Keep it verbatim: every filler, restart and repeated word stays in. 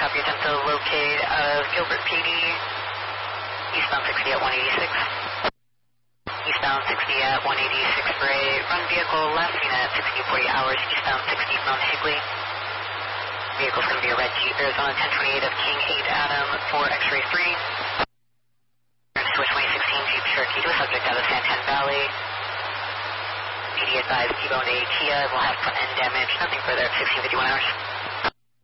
copy attempt to locate out of Gilbert P D. Eastbound sixty at one eighty-six. Eastbound sixty at one eighty-six for a run vehicle last seen at sixty forty hours, eastbound sixty from Higley. Vehicle's going to be a red Jeep Arizona ten twenty-eight of King eight Adam for X-ray three. We're going to switch twenty sixteen Jeep Cherokee to a subject out of Santan Valley. P D advised T-bone to Kia will have front end damage, nothing further at sixteen fifty-one hours.